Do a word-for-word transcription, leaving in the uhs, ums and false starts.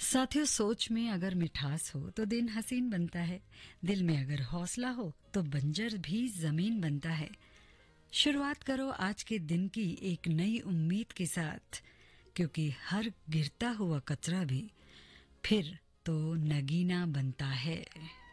साथियों, सोच में अगर मिठास हो तो दिन हसीन बनता है। दिल में अगर हौसला हो तो बंजर भी जमीन बनता है। शुरुआत करो आज के दिन की एक नई उम्मीद के साथ, क्योंकि हर गिरता हुआ कचरा भी फिर तो नगीना बनता है।